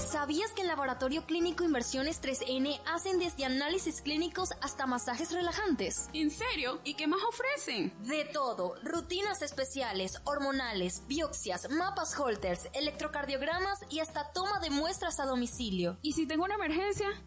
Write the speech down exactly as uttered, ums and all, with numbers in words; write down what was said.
¿Sabías que en Laboratorio Clínico Inversiones tres ene hacen desde análisis clínicos hasta masajes relajantes? ¿En serio? ¿Y qué más ofrecen? De todo, rutinas especiales, hormonales, biopsias, mapas Holters, electrocardiogramas y hasta toma de muestras a domicilio. ¿Y si tengo una emergencia?